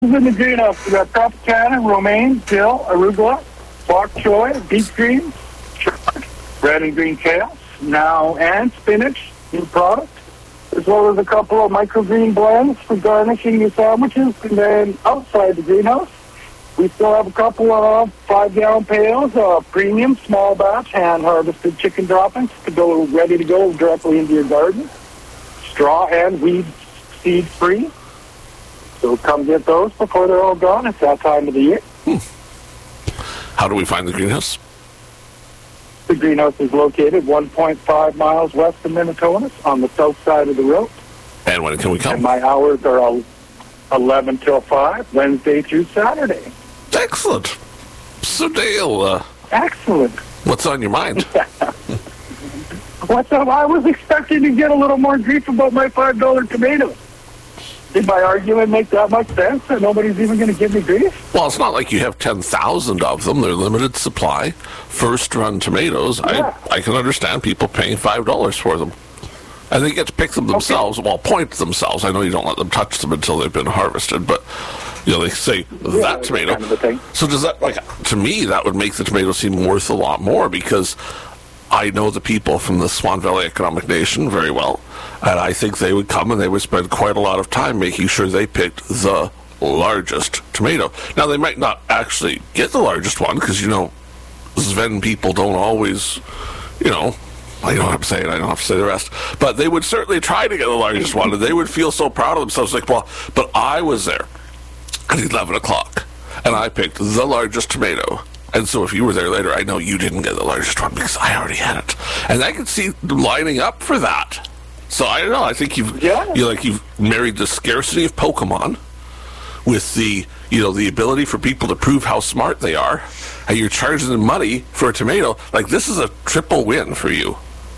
In the greenhouse, we got Tropicana, romaine, dill, arugula, bok choy, beet greens, red and green kale, now and spinach, new product, as well as a couple of microgreen blends for garnishing your sandwiches. And then outside the greenhouse, we still have a couple of 5-gallon pails of premium small batch hand-harvested chicken droppings to go ready to go directly into your garden. Straw and weed seed free. So come get those before they're all gone. It's that time of the year. How do we find the greenhouse? The greenhouse is located 1.5 miles west of Minnetonka on the south side of the road. And when can we come? And my hours are 11 till 5, Wednesday through Saturday. Excellent. So, Dale, Excellent. what's on your mind? What's up? I was expecting to get a little more grief about my $5 tomatoes. Did my argument make that much sense that nobody's even going to give me grief? Well, it's not like you have 10,000 of them. They're limited supply. First-run tomatoes. Yeah. I can understand people paying $5 for them. And they get to pick them themselves, well, point themselves. I know you don't let them touch them until they've been harvested, but, you know, they say, that tomato. Kind of a thing. So does that, like, to me, that would make the tomato seem worth a lot more, because I know the people from the Swan Valley Economic Nation very well, and I think they would come and they would spend quite a lot of time making sure they picked the largest tomato. Now, they might not actually get the largest one, because, you know, Sven people don't always, you know, I know what I'm saying, I don't have to say the rest, but they would certainly try to get the largest one, and they would feel so proud of themselves, like, well, but I was there at 11 o'clock, and I picked the largest tomato. And so if you were there later, I know you didn't get the largest one because I already had it. And I could see them lining up for that. So I don't know, I think you've married the scarcity of Pokemon with the, you know, the ability for people to prove how smart they are, and you're charging them money for a tomato. Like, this is a triple win for you.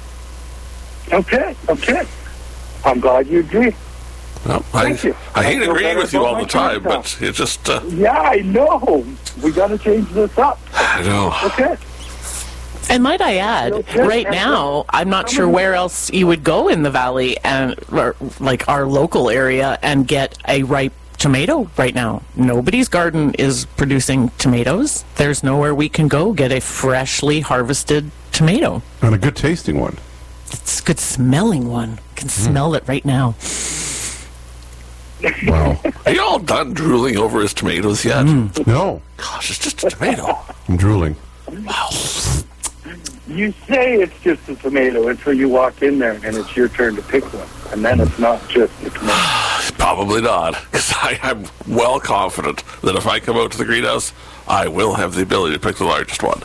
Okay. I'm glad you agree. Well, Thank you. I hate agreeing with you all the my time, time. but it just... Yeah, I know. We got to change this up. I know. Okay. And might I add, right now, I'm not sure where else you would go in the valley and, or, like, our local area and get a ripe tomato right now. Nobody's garden is producing tomatoes. There's nowhere we can go get a freshly harvested tomato. And a good tasting one. It's a good smelling one. I can smell it right now. Wow. Are you all done drooling over his tomatoes yet? No, Gosh, it's just a tomato. I'm drooling. Wow. You say it's just a tomato until you walk in there and it's your turn to pick one. And then it's not just a tomato. Probably not, because I'm well confident that if I come out to the greenhouse, I will have the ability to pick the largest one.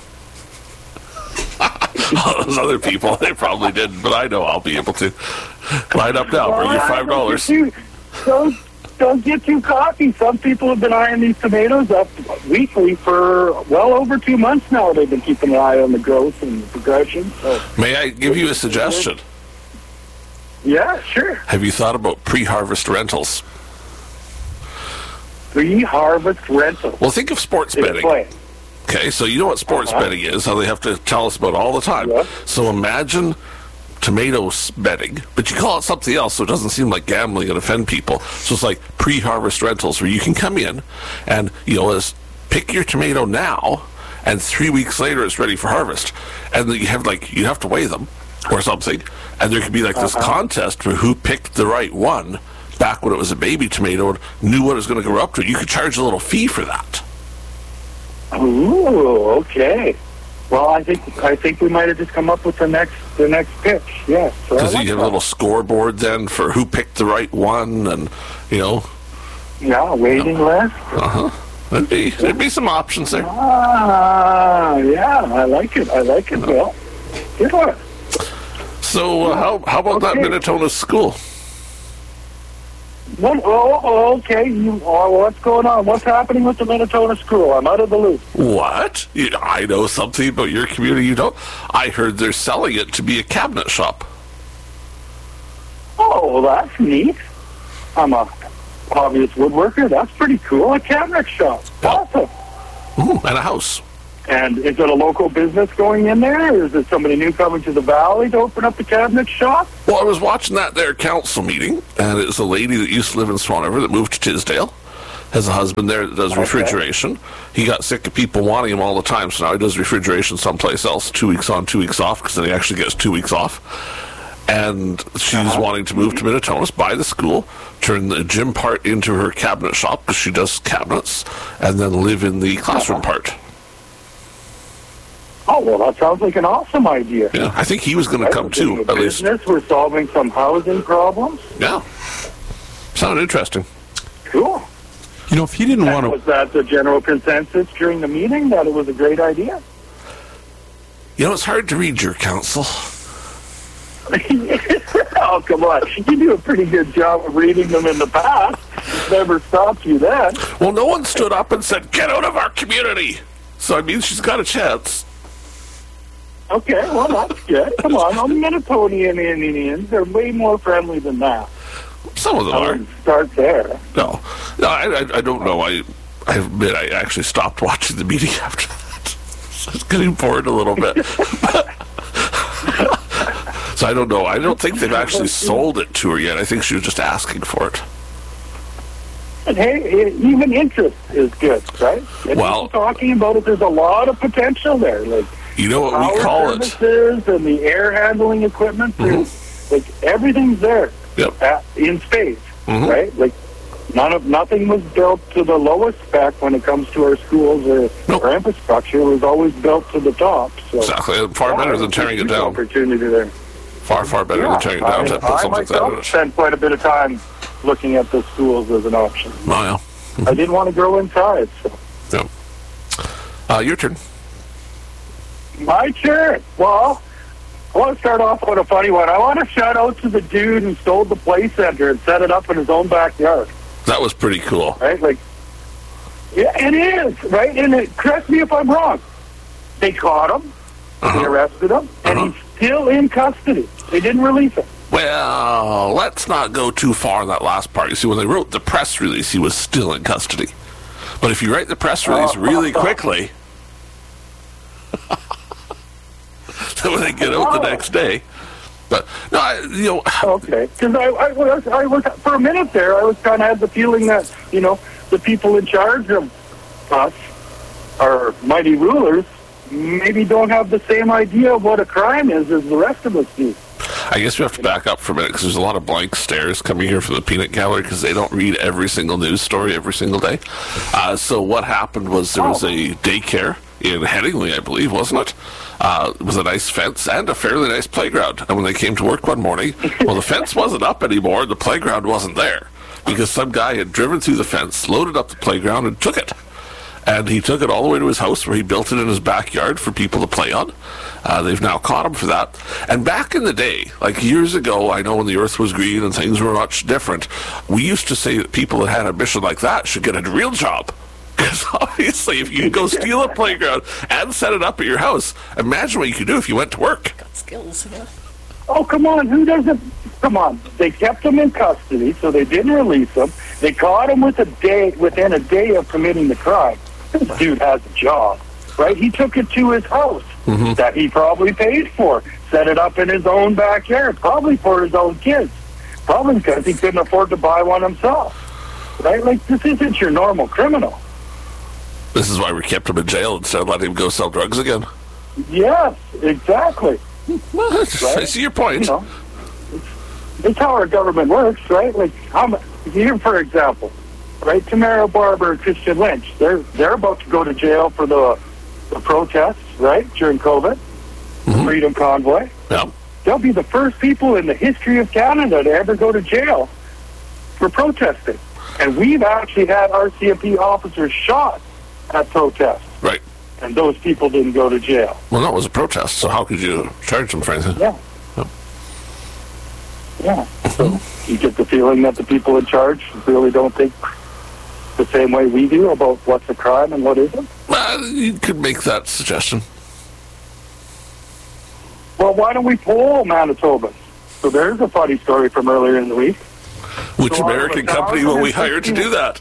All those other people, they probably didn't, but I know I'll be able to. Line up now, bring your $5. Don't get too cocky. Some people have been eyeing these tomatoes up weekly for well over 2 months now. They've been keeping an eye on the growth and the progression. So. May I give you a suggestion? Yeah, sure. Have you thought about pre-harvest rentals? Pre-harvest rental. Well, think of sports betting. Explain. Okay, so you know what sports betting is, how they have to tell us about all the time. Yeah. So imagine tomatoes betting, but you call it something else so it doesn't seem like gambling and offend people. So it's like pre-harvest rentals where you can come in and, you know, pick your tomato now, and 3 weeks later it's ready for harvest. And then you have to weigh them or something, and there could be like this contest for who picked the right one back when it was a baby tomato and knew what it was going to grow up to. You could charge a little fee for that. Ooh, okay. Well, I think we might have just come up with the next pitch. Yes. So Because you have a little scoreboard then for who picked the right one, and you know. Yeah, waiting list. There'd be some options there. Yeah, I like it. Well, good one. So how about that Minnetonka school? What? Oh, okay. What's going on? What's happening with the Minnetonka school? I'm out of the loop. What? I know something about your community you don't. I heard they're selling it to be a cabinet shop. Oh, well, that's neat. I'm a obvious woodworker. That's pretty cool. A cabinet shop. Awesome. And a house. And is it a local business going in there, or is it somebody new coming to the valley to open up the cabinet shop? Well, I was watching that there council meeting, and it was a lady that used to live in Swan River that moved to Tisdale. has a husband there that does refrigeration. He got sick of people wanting him all the time, so now he does refrigeration someplace else, 2 weeks on, 2 weeks off, because then he actually gets 2 weeks off. And she's wanting to move to Minnetonka, buy the school, turn the gym part into her cabinet shop, because she does cabinets, and then live in the classroom part. Oh, well, that sounds like an awesome idea. Yeah, I think he was going to come too, at least. We're solving some housing problems. Yeah. Sounded interesting. Cool. You know, if he didn't want to... Was that the general consensus during the meeting, that it was a great idea? You know, it's hard to read your counsel. Oh, come on. You do a pretty good job of reading them in the past. Never stopped you then. Well, no one stood up and said, "Get out of our community." So, I mean, she's got a chance. Okay, well, that's good. Come on, the Minnesotans and Indians, they're way more friendly than that. Some of them are. Start there. No, I don't know. I admit I actually stopped watching the meeting after that. So I was getting bored a little bit. So I don't know. I don't think they've actually sold it to her yet. I think she was just asking for it. And hey, even interest is good, right? And well, talking about it, there's a lot of potential there. Like, you know what we call it? And the air handling equipment, like everything's there. Yep. In space, right? Like nothing was built to the lowest spec when it comes to our schools or infrastructure. It was always built to the top. So exactly, far better than tearing it down. Opportunity there. Far better than tearing it down. To put something like that in it. Spent quite a bit of time looking at the schools as an option. Oh yeah. I didn't want to grow inside. So. Yeah. Your turn. My turn. Well, I want to start off with a funny one. I want to shout out to the dude who stole the play center and set it up in his own backyard. That was pretty cool. Right? Like, yeah, it is, right? And correct me if I'm wrong. They caught him, they arrested him, and he's still in custody. They didn't release him. Well, let's not go too far on that last part. You see, when they wrote the press release, he was still in custody. But if you write the press release really quickly, then when they get out the next day. But, no, Okay, because I was, for a minute there, I was kind of had the feeling that, the people in charge of us, our mighty rulers, maybe don't have the same idea of what a crime is as the rest of us do. I guess we have to back up for a minute because there's a lot of blank stares coming here from the peanut gallery because they don't read every single news story every single day. So what happened was there was a daycare in Headingley, I believe, wasn't it? It was a nice fence and a fairly nice playground. And when they came to work one morning, well, the fence wasn't up anymore. The playground wasn't there because some guy had driven through the fence, loaded up the playground, and took it. And he took it all the way to his house where he built it in his backyard for people to play on. They've now caught him for that. And back in the day, like years ago, I know when the earth was green and things were much different, we used to say that people that had a mission like that should get a real job. Because obviously, if you could go steal a playground and set it up at your house, imagine what you could do if you went to work. Got skills, yeah. Oh, come on, who doesn't? Come on, they kept him in custody, so they didn't release him. They caught him within a day of committing the crime. This dude has a job, right? He took it to his house that he probably paid for, set it up in his own backyard, probably for his own kids, probably because he couldn't afford to buy one himself, right? Like, this isn't your normal criminal. This is why we kept him in jail instead of letting him go sell drugs again. Yes, exactly. Well, I see your point. It's how our government works, right? Like, here, for example, right, Tamara Barber and Christian Lynch, they're about to go to jail for the protests, right, during COVID, the Freedom Convoy. Yeah. They'll be the first people in the history of Canada to ever go to jail for protesting. And we've actually had RCMP officers shot at protests. Right. And those people didn't go to jail. Well, no, it was a protest, so how could you charge them for anything? Yeah. Yeah. So you get the feeling that the people in charge really don't think the same way we do about what's a crime and what isn't? You could make that suggestion. Well, why don't we poll Manitobans? So there's a funny story from earlier in the week. Which So American company will we hire to do that?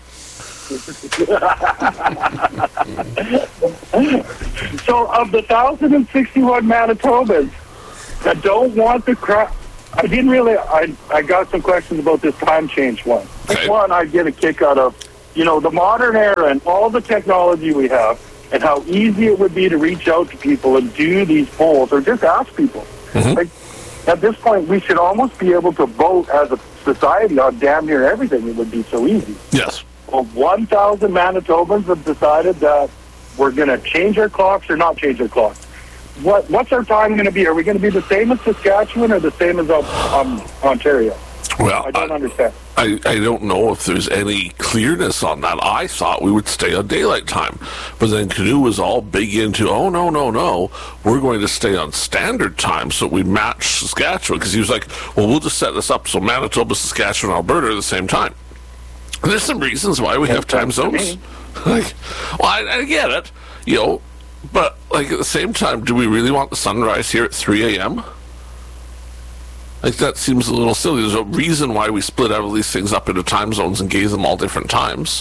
So of the 1,061 Manitobans that don't want the crime, I got some questions about this time change one. Okay. One, I get a kick out of, the modern era and all the technology we have, and how easy it would be to reach out to people and do these polls or just ask people. Like, at this point, we should almost be able to vote as a society on damn near everything. It would be so easy. Yes. Well, 1,000 Manitobans have decided that we're going to change our clocks or not change our clocks. What's our time going to be? Are we going to be the same as Saskatchewan or the same as Ontario? Well, I don't understand. I don't know if there's any clearness on that. I thought we would stay on daylight time. But then Canoe was all big into, oh, no, we're going to stay on standard time so we match Saskatchewan. Because he was like, well, we'll just set this up so Manitoba, Saskatchewan, and Alberta are the same time. And there's some reasons why we have time zones. Like, well, I get it, but like at the same time, do we really want the sunrise here at 3 a.m.? Like, that seems a little silly. There's a reason why we split out of these things up into time zones and gave them all different times.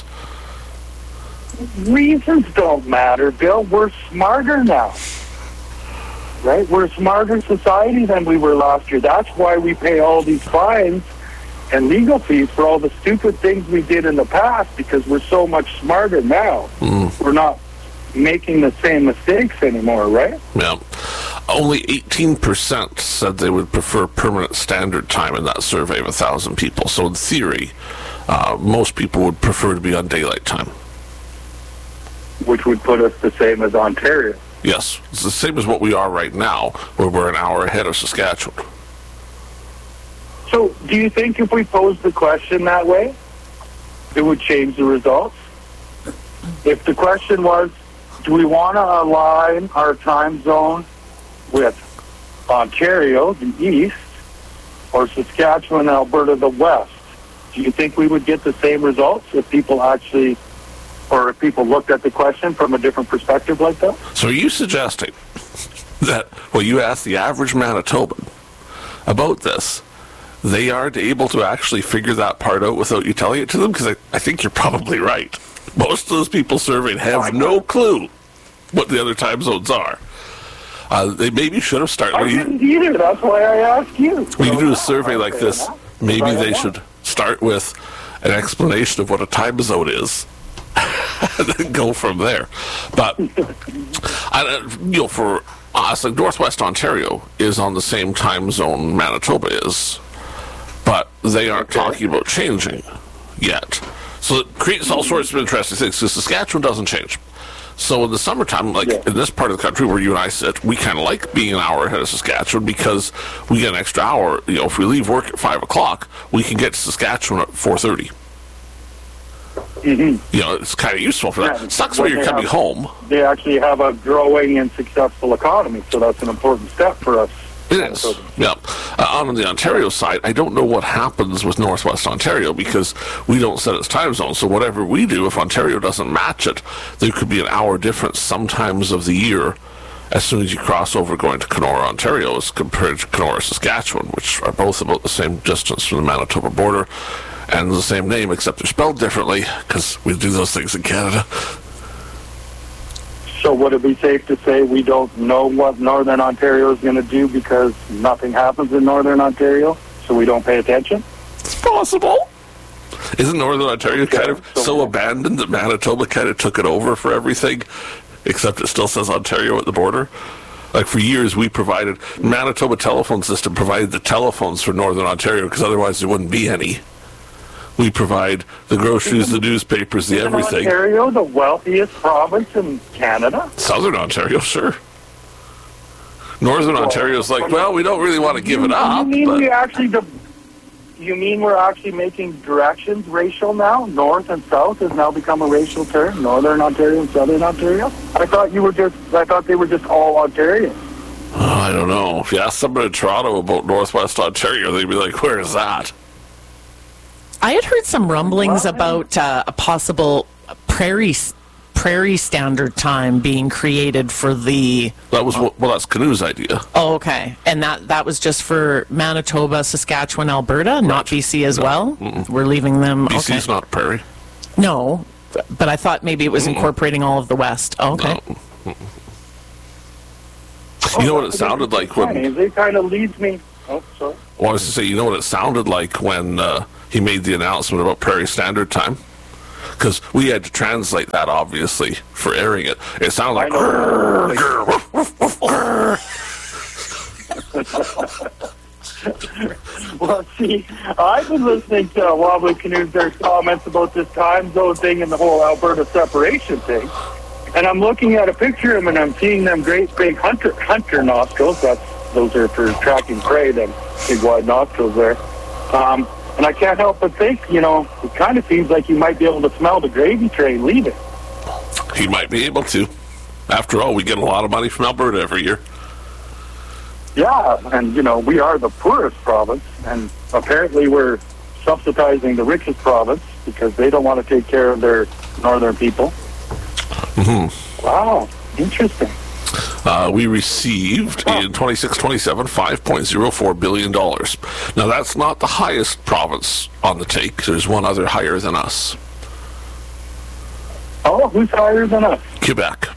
Reasons don't matter, Bill. We're smarter now. Right? We're a smarter society than we were last year. That's why we pay all these fines and legal fees for all the stupid things we did in the past, because we're so much smarter now. We're not making the same mistakes anymore, right? Yeah. Only 18% said they would prefer permanent standard time in that survey of 1,000 people. So in theory, most people would prefer to be on daylight time. Which would put us the same as Ontario. Yes. It's the same as what we are right now, where we're an hour ahead of Saskatchewan. So do you think if we posed the question that way, it would change the results? If the question was, do we want to align our time zone with Ontario, the east, or Saskatchewan and Alberta, the west, do you think we would get the same results if people if people looked at the question from a different perspective like that? So are you suggesting that, you ask the average Manitoban about this, they aren't able to actually figure that part out without you telling it to them? Because I think you're probably right. Most of those people surveyed have no clue what the other time zones are. They maybe should have started. I didn't either. That's why I asked you. When you do a survey like this, maybe they should start with an explanation of what a time zone is, and then go from there. But for us, like Northwest Ontario is on the same time zone Manitoba is, but they aren't talking about changing yet. So it creates all sorts of interesting things, because Saskatchewan doesn't change. So in the summertime, in this part of the country where you and I sit, we kind of like being an hour ahead of Saskatchewan because we get an extra hour. If we leave work at 5 o'clock, we can get to Saskatchewan at 4:30. It's kind of useful for that. Sucks when you're coming home. They actually have a growing and successful economy, so that's an important step for us. It is, yeah. On the Ontario side, I don't know what happens with Northwest Ontario because we don't set its time zone. So whatever we do, if Ontario doesn't match it, there could be an hour difference sometimes of the year as soon as you cross over going to Kenora, Ontario, as compared to Kenora, Saskatchewan, which are both about the same distance from the Manitoba border and the same name, except they're spelled differently because we do those things in Canada. So would it be safe to say we don't know what Northern Ontario is going to do because nothing happens in Northern Ontario, so we don't pay attention? It's possible. Isn't Northern Ontario kind of so abandoned that Manitoba kind of took it over for everything, except it still says Ontario at the border? Like for years we provided, Manitoba telephone system provided the telephones for Northern Ontario because otherwise there wouldn't be any. We provide the groceries, the newspapers, the everything. Isn't Ontario the wealthiest province in Canada? Southern Ontario, sure. Northern Ontario's like, well, we don't really want to give it up. You mean we're actually making directions racial now? North and South has now become a racial term. Northern Ontario and Southern Ontario. I thought they were just all Ontarians. Oh, I don't know. If you ask somebody in Toronto about Northwest Ontario, they'd be like, "Where is that?" I had heard some rumblings about a possible prairie standard time being created for the... That's Canoe's idea. Oh, okay. And that was just for Manitoba, Saskatchewan, Alberta, not BC as well? Mm-mm. We're leaving them... BC's not a prairie. No, but I thought maybe it was incorporating all of the West. Oh, okay. No. You know what it sounded like when... It kind of leads me... Oh, sorry. Well, I was to say, you know what it sounded like when... he made the announcement about Prairie Standard Time, because we had to translate that, obviously, for airing it. It sounded like... Well, see, I've been listening to Wobbly Canoes, their comments about this time zone thing and the whole Alberta separation thing. And I'm looking at a picture of them, and I'm seeing them great big hunter nostrils. Those are for tracking prey, them big wide nostrils there. And I can't help but think, it kind of seems like you might be able to smell the gravy train leaving. He might be able to. After all, we get a lot of money from Alberta every year. Yeah, and, we are the poorest province, and apparently we're subsidizing the richest province because they don't want to take care of their northern people. Mm-hmm. Wow, interesting. We received in 26-27 $5.04 billion. Now, that's not the highest province on the take. There's one other higher than us. Oh, who's higher than us? Quebec.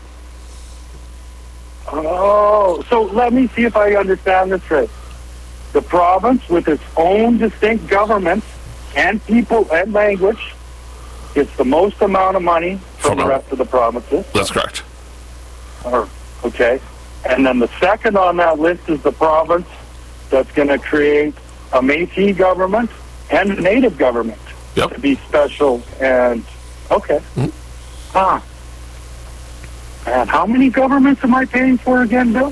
Oh, so let me see if I understand this right. The province with its own distinct government and people and language gets the most amount of money from the rest of the provinces. That's correct. Okay. And then the second on that list is the province that's going to create a Métis government and a Native government to be special. And, okay. Mm-hmm. And how many governments am I paying for again, Bill?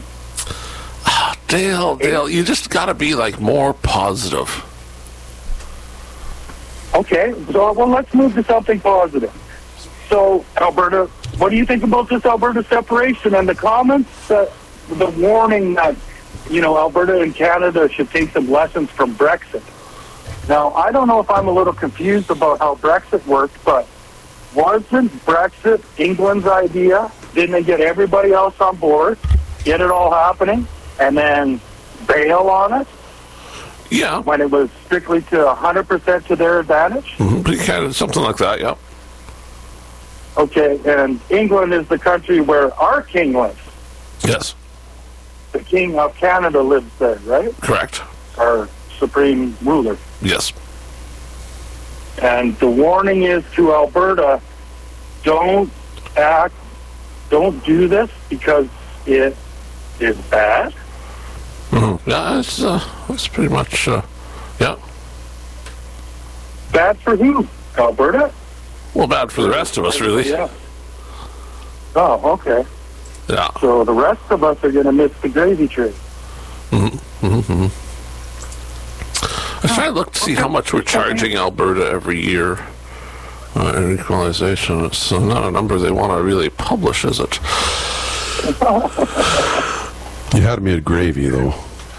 Dale, you just got to be, more positive. Okay. So, let's move to something positive. So, Alberta, what do you think about this Alberta separation and the comments, the warning that, Alberta and Canada should take some lessons from Brexit? Now, I don't know if I'm a little confused about how Brexit worked, but wasn't Brexit England's idea? Didn't they get everybody else on board, get it all happening, and then bail on it? Yeah. When it was strictly to 100% to their advantage? Mm-hmm. Something like that, yeah. Okay, and England is the country where our king lives. Yes. The king of Canada lives there, right? Correct. Our supreme ruler. Yes. And the warning is to Alberta, don't do this because it is bad. Mm-hmm. Yeah, it's pretty much, yeah. Bad for who? Alberta? Well, bad for the rest of us, really. Yeah. Oh, okay. Yeah. So the rest of us are going to miss the gravy train. Mm-hmm. Mm-hmm. I was trying to look to see how much we're charging Alberta every year in equalization. It's not a number they want to really publish, is it? You had me at gravy, though.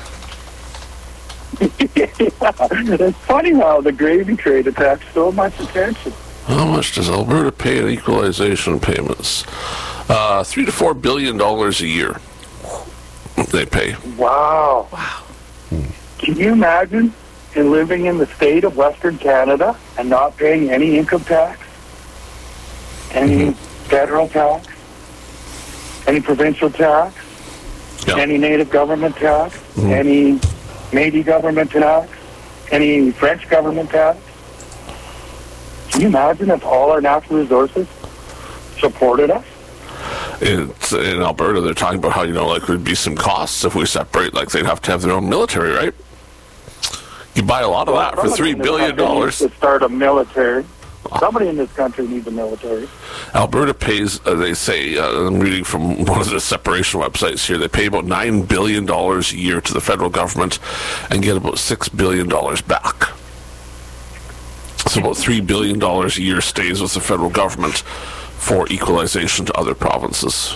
It's funny how the gravy train attracts so much attention. How much does Alberta pay in equalization payments? $3 to $4 billion a year they pay. Wow. Can you imagine living in the state of Western Canada and not paying any income tax, any federal tax, any provincial tax, any native government tax, any Métis government tax, any French government tax? Can you imagine if all our natural resources supported us? In Alberta, they're talking about how, there'd be some costs if we separate, they'd have to have their own military, right? You buy a lot of that for $3 billion. To start a military. Somebody in this country needs a military. Alberta pays, they say, I'm reading from one of the separation websites here, they pay about $9 billion a year to the federal government and get about $6 billion back. So about $3 billion a year stays with the federal government for equalization to other provinces.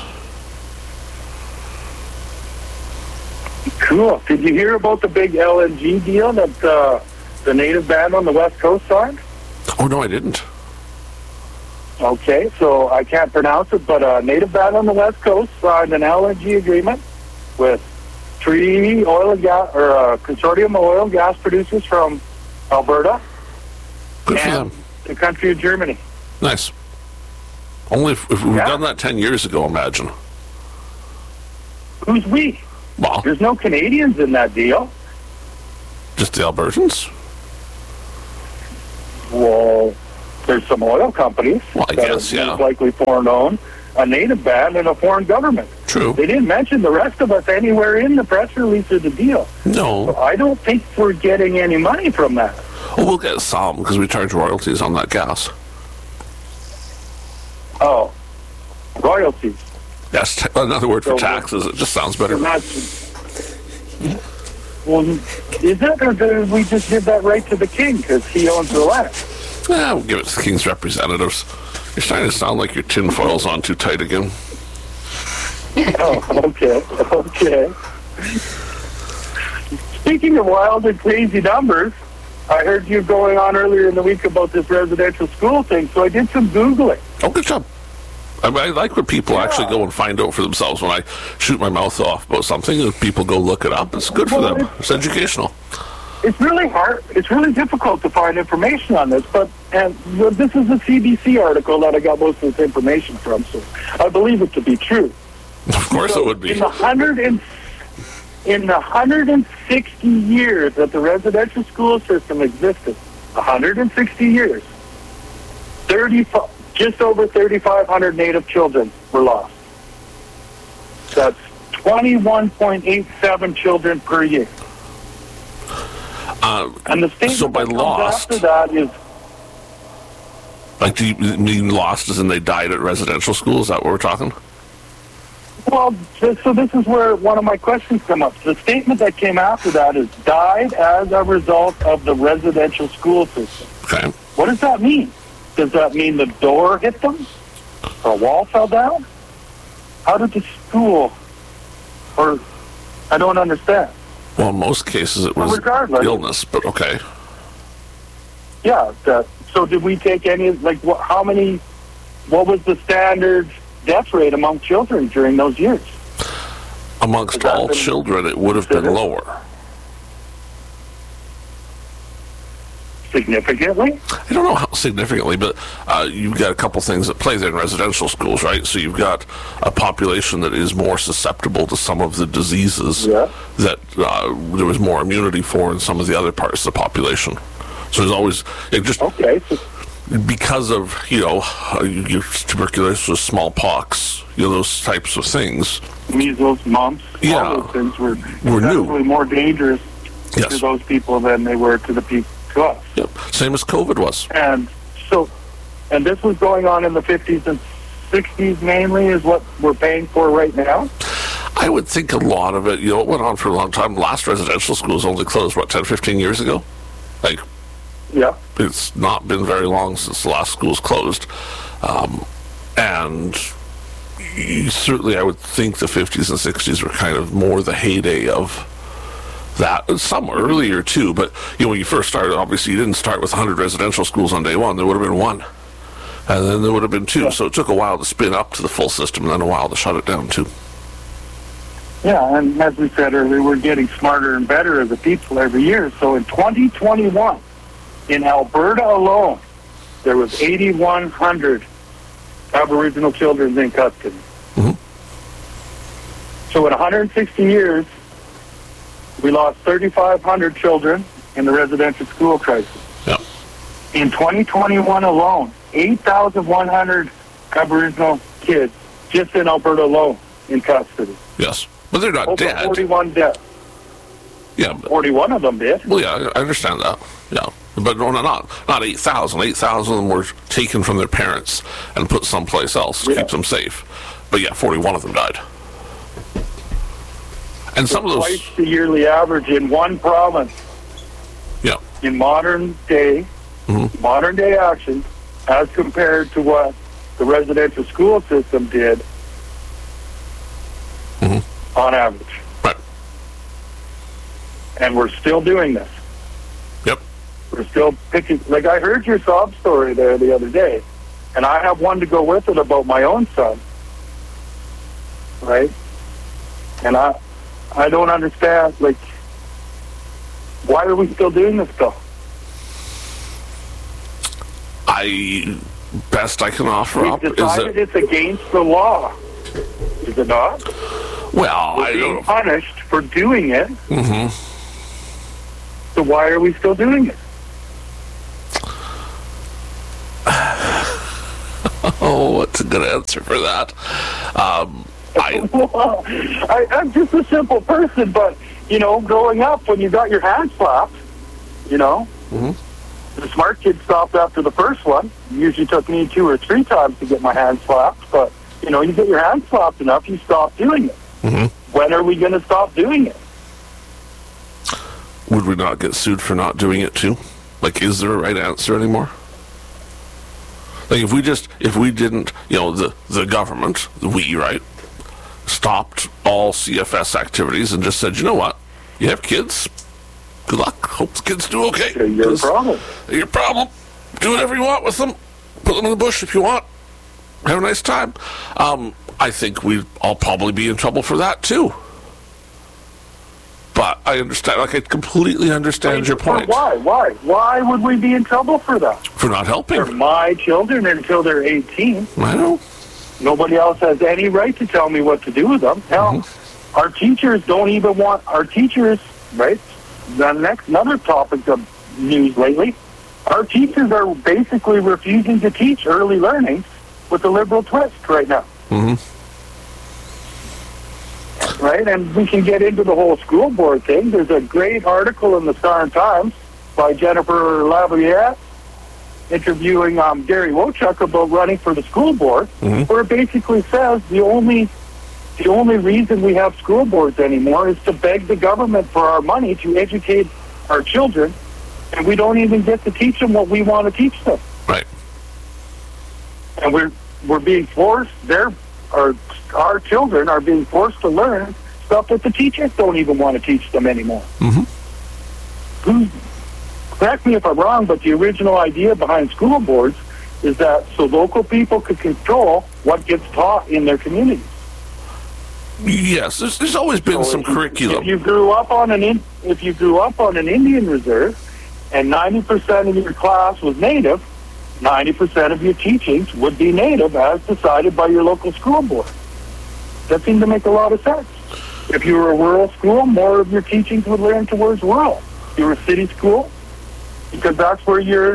Cool. Did you hear about the big LNG deal that the native band on the West Coast signed? Oh, no, I didn't. Okay, so I can't pronounce it, but a native band on the West Coast signed an LNG agreement with 3 oil and gas, or a consortium of oil and gas producers from Alberta. Good for them. The country of Germany. Nice. Only if we've done that 10 years ago, imagine. Who's we? Well, there's no Canadians in that deal. Just the Albertans? Well, There's some oil companies Well, I that guess, are yeah. most likely foreign-owned, a native band, and a foreign government. True. They didn't mention the rest of us anywhere in the press release of the deal. So No. I don't think we're getting any money from that. Well, we'll get some because we charge royalties on that gas. Oh, royalties. That's another word for So- taxes. It just sounds better. And that's, well, is that, or did we just give that right to the king because he owns the land? Yeah, we'll give it to the King's representatives. You're starting to sound like your tinfoil's on too tight again. Oh, okay. Speaking of wild and crazy numbers, I heard you going on earlier in the week about this residential school thing, so I did some Googling. Oh, good job. I mean, I like when people actually go and find out for themselves. When I shoot my mouth off about something, if people go look it up, it's good for them. It's educational. It's really hard. It's really difficult to find information on this, but this is a CBC article that I got most of this information from, so I believe it to be true. Of course it would be. In the 160 years that the residential school system existed, 160 years, just over 3,500 Native children were lost. That's 21.87 children per year. And the statement so by that comes lost, after that is, like, do you mean lost as in they died at residential school? Is that what we're talking? well, so this is where one of my questions come up. The statement that came after that is died as a result of the residential school system. Okay. What does that mean? Does that mean the door hit them? Or a wall fell down? How did the school, or I don't understand. Well, in most cases it Well, was regardless. illness, but okay. Yeah, so did we take any, like, what was the standard death rate among children during those years? Amongst Has that all been children, it would have been considered? lower. Significantly? I don't know how significantly, but you've got a couple things that play there in residential schools, right? So you've got a population that is more susceptible to some of the diseases Yeah. that there was more immunity for in some of the other parts of the population. So there's always, it just Okay, so because of, your tuberculosis, smallpox, those types of things. measles, mumps, Yeah. all those things were new. definitely more dangerous to Yes. those people than they were to the people to us. Yep. Same as COVID was. And this was going on in the 50s and 60s mainly is what we're paying for right now. I would think a lot of it, it went on for a long time. Last residential schools only closed, 10, 15 years ago? Like, Yeah. it's not been very long since the last school's closed. And certainly I would think the 50s and 60s were kind of more the heyday of that. Some earlier too, but when you first started, obviously you didn't start with 100 residential schools on day one. There would have been one. And then there would have been two. Yeah. So it took a while to spin up to the full system and then a while to shut it down too. Yeah, and as we said earlier, we're getting smarter and better as a people every year. So in 2021, in Alberta alone, there was 8,100 Aboriginal children in custody. Mhm. So in 160 years, we lost 3,500 children in the residential school crisis. Yeah. In 2021 alone, 8,100 Aboriginal kids just in Alberta alone in custody. Yes. But they're not Over dead. 41 deaths. Yeah. But, 41 of them did. well, yeah, I understand that. Yeah. But no, not 8,000. 8,000 of them were taken from their parents and put someplace else to Yeah. keep them safe. But yeah, 41 of them died. And some of those, Twice the yearly average in one province yeah, in modern day action as compared to what the residential school system did on average. right, And we're still doing this. yep, We're still picking, like I heard your sob story there the other day, and I have one to go with it about my own son, right? And I don't understand, like, why are we still doing this though? best I can offer We've up is decided that, it's against the law. Is it not? well, We're I being don't, punished for doing it. So why are we still doing it? Oh, what's a good answer for that? Well, I'm just a simple person, but, growing up, when you got your hand slapped, the smart kid stopped after the first one. It usually took me 2 or 3 times to get my hand slapped, but, you get your hand slapped enough, you stop doing it. Mm-hmm. When are we going to stop doing it? Would we not get sued for not doing it too? Like, is there a right answer anymore? Like, if we didn't, the government, right, stopped all CFS activities and just said, you know what, you have kids, good luck, hope the kids do okay. Your problem. Your problem. Do whatever you want with them. Put them in the bush if you want. Have a nice time. I think we'd all probably be in trouble for that too. But I understand, I completely understand your point. Why? Why would we be in trouble for that? For not helping. They're my children until they're 18. I know. Nobody else has any right to tell me what to do with them. Hell, our teachers don't even want our teachers, right? Another topic of news lately. Our teachers are basically refusing to teach early learning with the liberal twist right now. Mm-hmm. Right, and we can get into the whole school board thing. There's a great article in the Star-Times by Jennifer Lavriette interviewing Gary Wochuk about running for the school board, where it basically says the only reason we have school boards anymore is to beg the government for our money to educate our children, and we don't even get to teach them what we want to teach them. Right. And we're being forced. Our children are being forced to learn stuff that the teachers don't even want to teach them anymore. Mm-hmm. Correct me if I'm wrong, but the original idea behind school boards is that so local people could control what gets taught in their communities. Yes, there's always been some curriculum. If you grew up on an Indian reserve and 90% of your class was Native, 90% of your teachings would be Native as decided by your local school board. That seemed to make a lot of sense. If you were a rural school, more of your teachings would lean towards rural. If you were a city school, because that's where your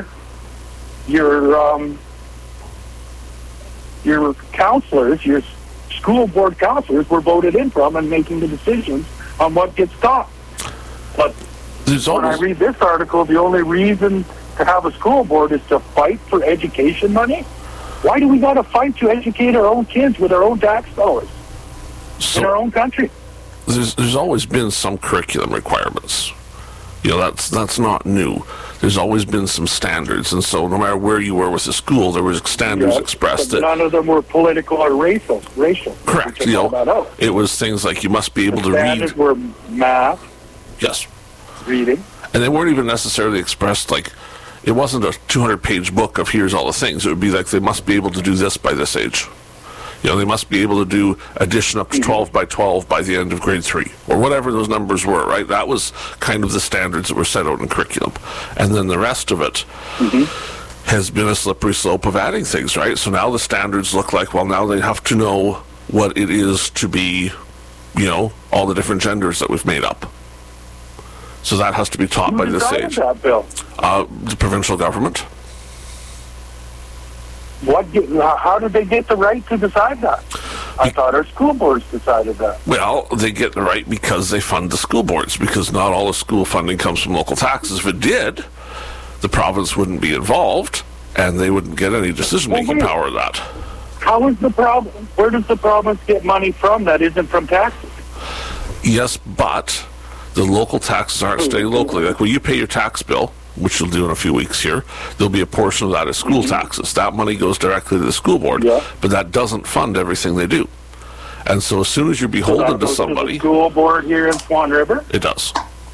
counselors, your school board counselors were voted in from and making the decisions on what gets taught. But when I read this article, the only reason to have a school board is to fight for education money? Why do we got to fight to educate our own kids with our own tax dollars in our own country? There's always been some curriculum requirements. That's not new. There's always been some standards, and so no matter where you were with the school, there was standards expressed. But none of them were political or racial. Correct. It was things like you must be able to read. Standards were math. Yes. Reading. And they weren't even necessarily expressed like, it wasn't a 200-page book of here's all the things. It would be like they must be able to do this by this age. They must be able to do addition up to 12 by 12 by the end of grade 3, or whatever those numbers were, right? That was kind of the standards that were set out in curriculum. And then the rest of it has been a slippery slope of adding things, right? So now the standards look like, well, now they have to know what it is to be, all the different genders that we've made up. So that has to be taught by this age. Who decided that, Bill? The provincial government. How did they get the right to decide that? I thought our school boards decided that. Well, they get the right because they fund the school boards, because not all the school funding comes from local taxes. If it did, the province wouldn't be involved, and they wouldn't get any decision-making power of that. How is the problem? Where does the province get money from that isn't from taxes? Yes, but the local taxes aren't staying locally. Like when you pay your tax bill, which you'll do in a few weeks here, there'll be a portion of that as school taxes. That money goes directly to the school board, but that doesn't fund everything they do. And so as soon as you're beholden to somebody... To the school board here in Swan River? It does.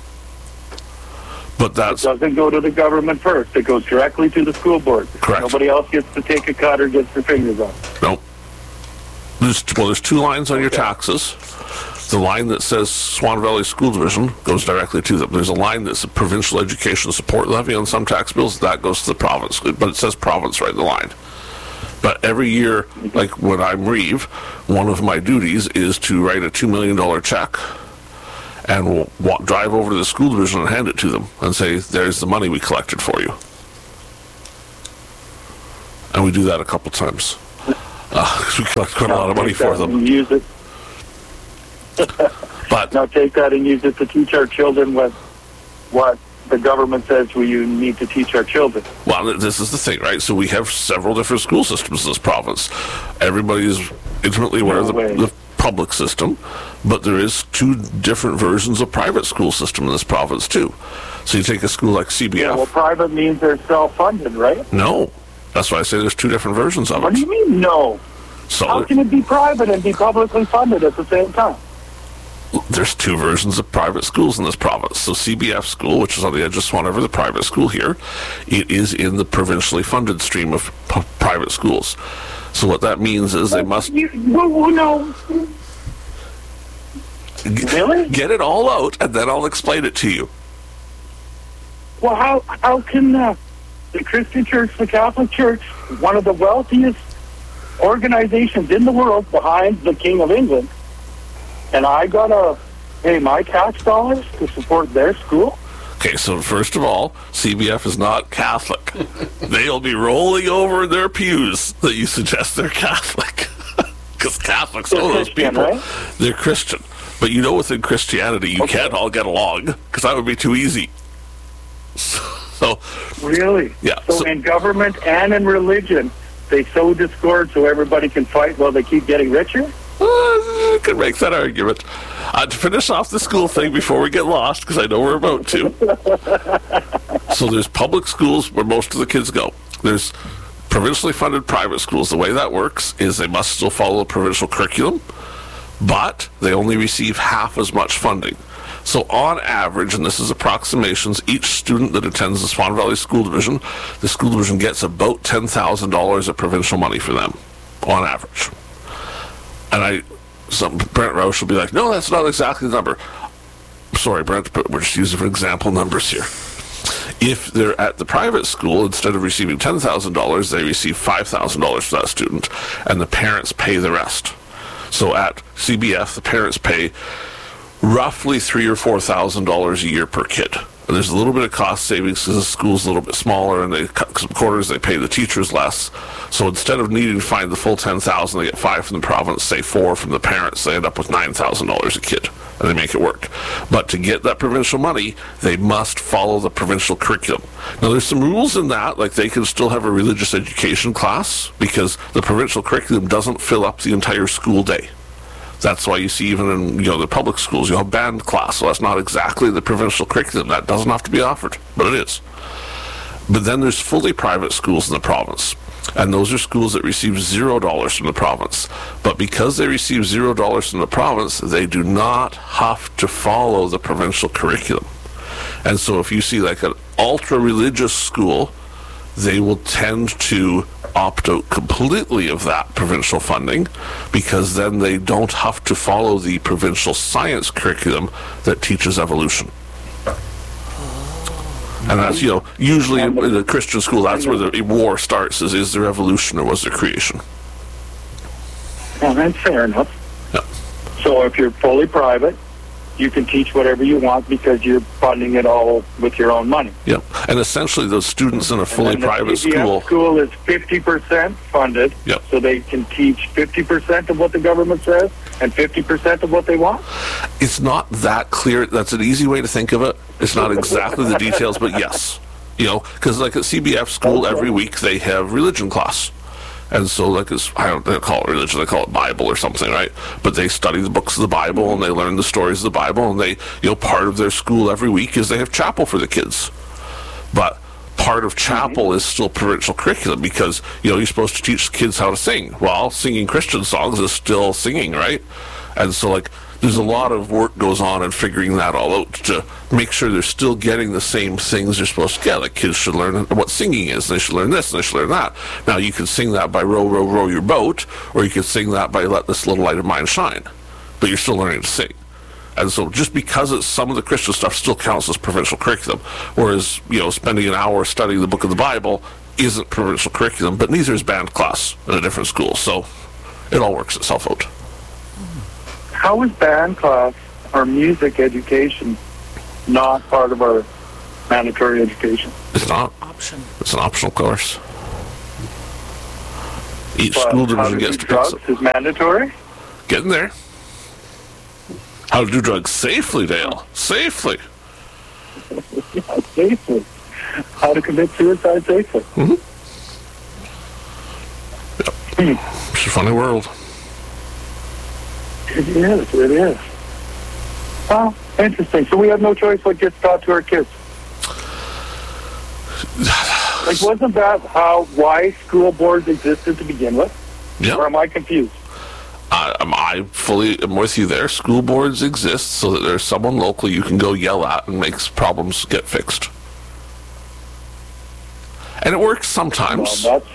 But it doesn't go to the government first. It goes directly to the school board. Correct. Nobody else gets to take a cut or gets their fingers on it. Nope. There's 2 lines on your taxes. The line that says Swan Valley School Division goes directly to them. There's a line that's a provincial education support levy on some tax bills. That goes to the province. But it says province right in the line. But every year, like when I'm Reeve, one of my duties is to write a $2 million check and we'll drive over to the school division and hand it to them and say, there's the money we collected for you. And we do that a couple times. 'Cause we collect quite a lot of money for them. And use it. But Now take that and use it to teach our children what the government says we need to teach our children. well, this is the thing, right? So we have several different school systems in this province. Everybody is intimately aware of the public system, but there is two different versions of private school system in this province too. So you take a school like CBF. Yeah, well, private means they're self-funded, right? No, that's why I say there's two different versions of What do it. you mean, no? So How can it be private and be publicly funded at the same time? there's two versions of private schools in this province. So CBF school, which is on the edge of Swan River, the private school here, it is in the provincially funded stream of private schools. So what that means is they must No. Really? get it all out, and then I'll explain it to you. Well, how can the Christian Church, the Catholic Church, one of the wealthiest organizations in the world behind the King of England, and I gotta pay my tax dollars to support their school? Okay, so first of all, CBF is not Catholic. They'll be rolling over in their pews that you suggest they're Catholic. Because Catholics They're know those Christian, people. right? They're Christian. But you know within Christianity, you can't all get along, because that would be too easy. So, Really? Yeah, So, so- in government and in religion, they sow discord so everybody can fight while they keep getting richer? I could make that argument. To finish off the school thing before we get lost, because I know we're about to. So there's public schools where most of the kids go. There's provincially funded private schools. The way that works is they must still follow the provincial curriculum, but they only receive half as much funding. So on average, and this is approximations, each student that attends the Swan Valley School Division, the school division gets about $10,000 of provincial money for them, on average. And Brent Roush will be like, no, that's not exactly the number. Sorry, Brent, but we're just using for example numbers here. If they're at the private school, instead of receiving $10,000, they receive $5,000 for that student, and the parents pay the rest. So at CBF, the parents pay roughly $3,000 or $4,000 a year per kid. And there's a little bit of cost savings because the school's a little bit smaller, and they cut some corners. They pay the teachers less. So instead of needing to find the full $10,000, they get $5,000 from the province, say $4,000 from the parents. They end up with $9,000 a kid, and they make it work. But to get that provincial money, they must follow the provincial curriculum. Now, there's some rules in that, like they can still have a religious education class because the provincial curriculum doesn't fill up the entire school day. That's why you see even in the public schools, you have band class. So that's not exactly the provincial curriculum. That doesn't have to be offered, but it is. But then there's fully private schools in the province. And those are schools that receive $0 from the province. But because they receive $0 from the province, they do not have to follow the provincial curriculum. And so if you see like an ultra-religious school, they will tend to opt out completely of that provincial funding because then they don't have to follow the provincial science curriculum that teaches evolution. And that's, usually in a Christian school, that's where the war starts, is there evolution or was there creation? Well, that's fair enough. Yeah. So if you're fully private, you can teach whatever you want because you're funding it all with your own money. Yeah. And essentially those students in a fully private the school... school is 50% funded, Yep. so they can teach 50% of what the government says and 50% of what they want? It's not that clear. That's an easy way to think of it. It's not exactly the details, but yes. Because like at CBF school, every week they have religion class. And so, like, I don't call it religion, they call it Bible or something, right? But they study the books of the Bible, and they learn the stories of the Bible, and they, part of their school every week is they have chapel for the kids. But part of chapel is still provincial curriculum because, you're supposed to teach kids how to sing. Well, singing Christian songs is still singing, right? And so, like, there's a lot of work goes on in figuring that all out to make sure they're still getting the same things they're supposed to get. Like kids should learn what singing is, and they should learn this, and they should learn that. Now, you can sing that by row, row, row your boat, or you can sing that by let this little light of mine shine. But you're still learning to sing. And so just because it's some of the Christian stuff still counts as provincial curriculum, whereas, spending an hour studying the book of the Bible isn't provincial curriculum, but neither is band class in a different school. So it all works itself out. How is band class or music education not part of our mandatory education? It's not. Option. It's an optional course. Each But school how division to gets do to pick drugs is mandatory. Getting there. How to do drugs safely, Dale. Safely. Yeah, safely. How to commit suicide safely. It's a funny world. It is. It is. Well, interesting. So we have no choice what gets taught to our kids. Like, wasn't that why school boards existed to begin with? Yeah. Or am I confused? I fully am with you there. School boards exist so that there's someone local you can go yell at and makes problems get fixed. And it works sometimes. Well, that's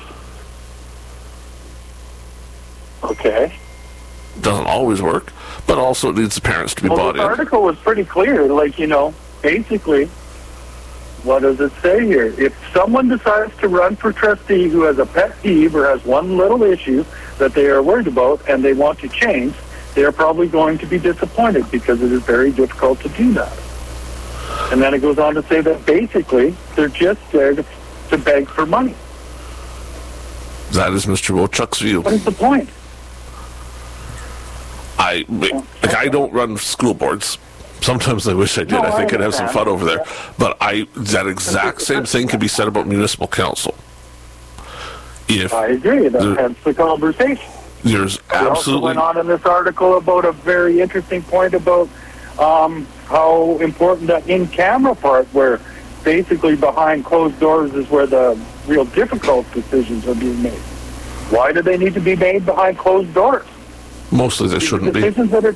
okay. Doesn't always work, but also it needs the parents to be Well, bought this in. article was pretty clear. Like, basically, what does it say here? If someone decides to run for trustee who has a pet peeve or has one little issue that they are worried about and they want to change, they are probably going to be disappointed because it is very difficult to do that. And then it goes on to say that basically they're just there to beg for money. That is Mr. Wochuk's view. What is the point? I don't run school boards. Sometimes I wish I did. No, I think I I'd have some understand. fun over there. But that exact same thing can be said about municipal council. If I agree. That's the conversation. there's We also absolutely went on in this article about a very interesting point about how important that in-camera part, where basically behind closed doors is where the real difficult decisions are being made. Why do they need to be made behind closed doors? mostly there shouldn't be. Decisions that are.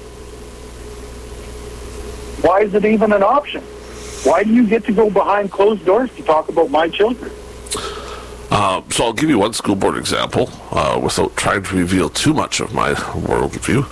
Why is it even an option? Why do you get to go behind closed doors to talk about my children? So I'll give you one school board example without trying to reveal too much of my worldview.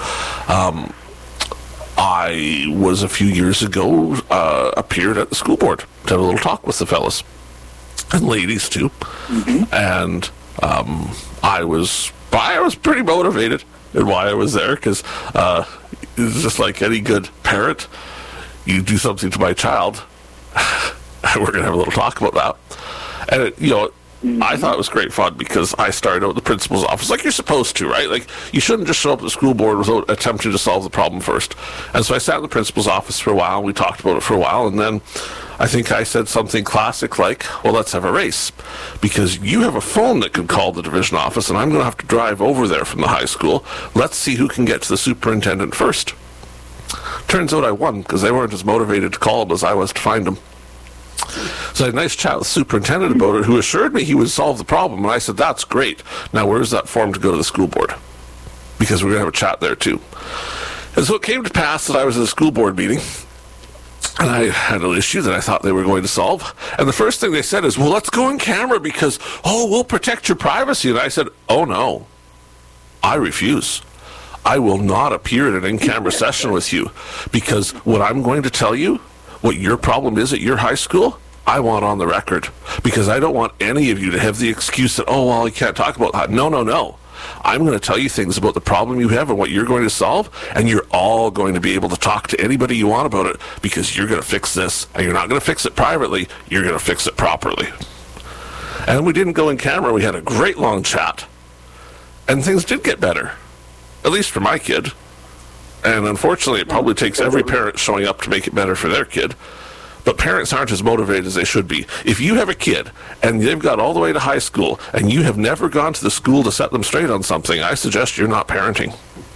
I was a few years ago appeared at the school board to have a little talk with the fellas and ladies too, and I was pretty motivated in why I was there because it's just like any good parent. You do something to my child, we're going to have a little talk about that. And, I thought it was great fun because I started out at the principal's office like you're supposed to, right? Like, you shouldn't just show up at the school board without attempting to solve the problem first. And so I sat in the principal's office for a while, and we talked about it for a while, and then I think I said something classic like, well, let's have a race. Because you have a phone that could call the division office, and I'm going to have to drive over there from the high school. Let's see who can get to the superintendent first. Turns out I won because they weren't as motivated to call him as I was to find him. So I had a nice chat with the superintendent about it, who assured me he would solve the problem. And I said, that's great. Now, where's that form to go to the school board? Because we're going to have a chat there, too. And so it came to pass that I was at a school board meeting, and I had an issue that I thought they were going to solve. And the first thing they said is, well, let's go in camera because, we'll protect your privacy. And I said, oh, no, I refuse. I will not appear at an in-camera session with you because what I'm going to tell you, what your problem is at your high school, I want on the record because I don't want any of you to have the excuse that, you can't talk about that. No. I'm going to tell you things about the problem you have and what you're going to solve, and you're all going to be able to talk to anybody you want about it because you're going to fix this, and you're not going to fix it privately, you're going to fix it properly. And we didn't go in camera. We had a great long chat, and things did get better, at least for my kid. And unfortunately, it probably takes every parent showing up to make it better for their kid. But parents aren't as motivated as they should be. If you have a kid and they've got all the way to high school and you have never gone to the school to set them straight on something, I suggest you're not parenting.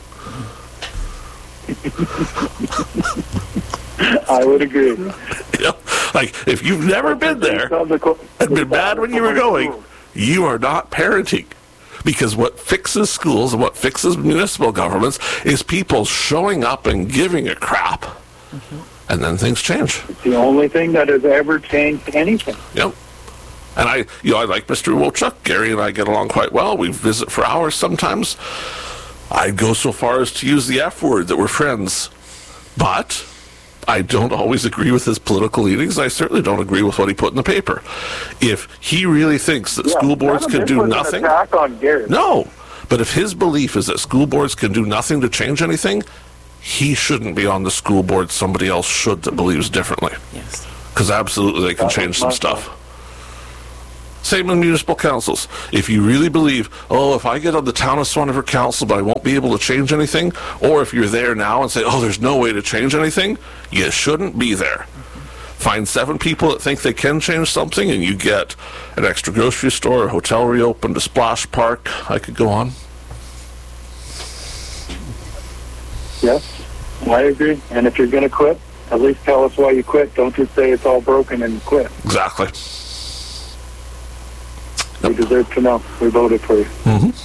I would agree. Like, if you've never been there and been mad when you were going, you are not parenting. Because what fixes schools and what fixes municipal governments is people showing up and giving a crap. Mm-hmm. And then things change. It's the only thing that has ever changed anything. Yep. And I like Mr. Wochuk. Gary and I get along quite well. We visit for hours sometimes. I'd go so far as to use the F word that we're friends. But I don't always agree with his political leanings. I certainly don't agree with what he put in the paper. If he really thinks that school boards can do nothing... An attack on Gary. No. But if his belief is that school boards can do nothing to change anything, he shouldn't be on the school board. Somebody else should that believes differently. Yes. Because absolutely they can change some stuff. Same in municipal councils. If you really believe, if I get on the town of Swan River Council, but I won't be able to change anything, or if you're there now and say, there's no way to change anything, you shouldn't be there. Find 7 people that think they can change something, and you get an extra grocery store, a hotel reopened, a splash park. I could go on. Yes, I agree. And if you're going to quit, at least tell us why you quit. Don't just say it's all broken and quit. Exactly. We deserve to know. We voted for you.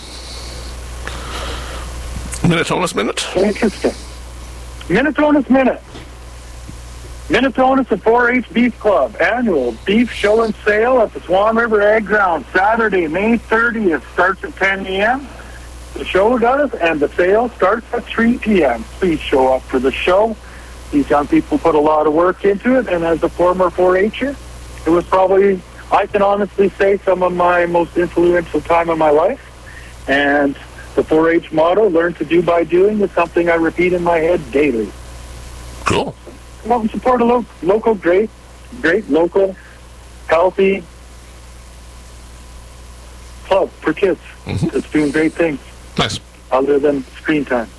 Minnetonus Minute. Interesting. Minnetonus Minute. Minnetonus 4-H Beef Club annual beef show and sale at the Swan River Ag Ground Saturday, May 30th. Starts at 10 a.m. The show does, and the sale starts at 3 p.m. Please show up for the show. These young people put a lot of work into it, and as a former 4-H'er, it was probably, I can honestly say, some of my most influential time of my life. And the 4-H motto, learn to do by doing, is something I repeat in my head daily. Cool. Come out and support a local, great local, healthy club for kids. It's doing great things. Nice. Other than screen time.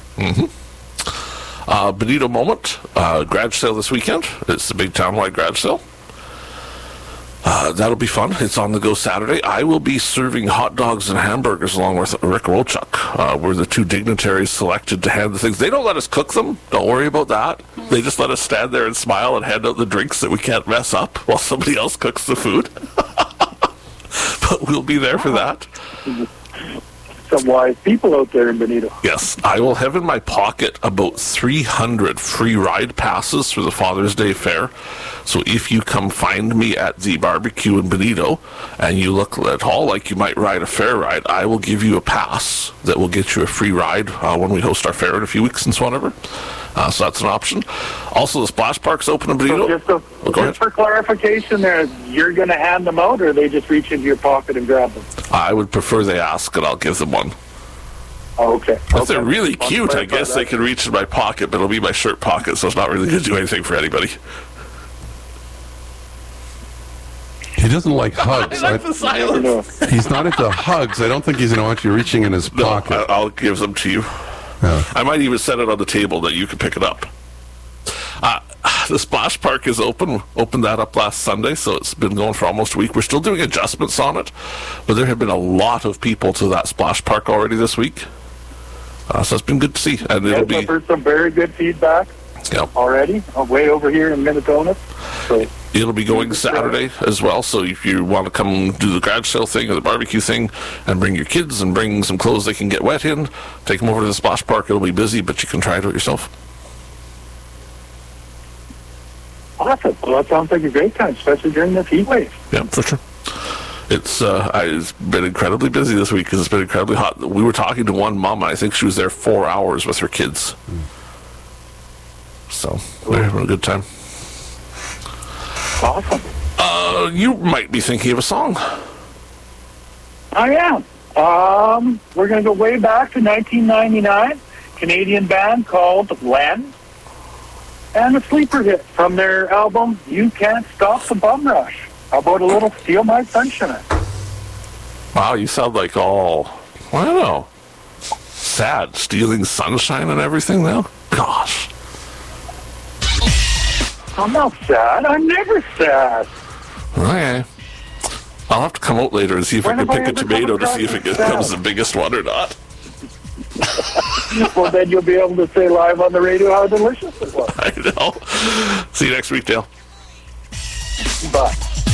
Benito Moment, garage sale this weekend. It's the big town-wide garage sale. That'll be fun. It's on the go Saturday. I will be serving hot dogs and hamburgers along with Rick Wolchuk. We're the 2 dignitaries selected to hand the things. They don't let us cook them. Don't worry about that. They just let us stand there and smile and hand out the drinks that we can't mess up while somebody else cooks the food. But we'll be there for that. Some wise people out there in Benito. Yes, I will have in my pocket about 300 free ride passes for the Father's Day Fair. So if you come find me at the barbecue in Benito and you look at all like you might ride a fair ride, I will give you a pass that will get you a free ride when we host our fair in a few weeks in Swan River. So that's an option. Also, the Splash Park's open in Benito. So just for clarification there, you're going to hand them out, or they just reach into your pocket and grab them? I would prefer they ask, and I'll give them one. Oh, okay. If they're really cute, I guess they can reach in my pocket, but it'll be my shirt pocket, so it's not really going to do anything for anybody. He doesn't like hugs. I like the silence. He's not into hugs. I don't think he's going to want you reaching in his pocket. No, I'll give them to you. Yeah. I might even set it on the table that you can pick it up. The Splash Park is open. Opened that up last Sunday, so it's been going for almost a week. We're still doing adjustments on it, but there have been a lot of people to that Splash Park already this week. So it's been good to see. And it'll be... I've heard some very good feedback already, way over here in Minnetonus. So it'll be going Saturday as well, so if you want to come do the garage sale thing or the barbecue thing and bring your kids and bring some clothes they can get wet in, take them over to the Splash Park. It'll be busy, but you can try it out yourself. awesome. Well, that sounds like a great time, especially during this heat wave. Yeah, for sure. It's been incredibly busy this week because it's been incredibly hot. We were talking to one mom, and I think she was there 4 hours with her kids. So they're having a good time. Awesome. You might be thinking of a song. I am. We're going to go way back to 1999. Canadian band called Len. And a sleeper hit from their album, You Can't Stop the Bum Rush. How about a little Steal My Sunshine? Wow, you sound like all, I don't know, sad, stealing sunshine and everything now? Gosh. I'm not sad. I'm never sad. Okay. I'll have to come out later and see if I can pick a tomato to see if it becomes the biggest one or not. Well, then you'll be able to say live on the radio how delicious it was. I know. See you next week, Dale. Bye.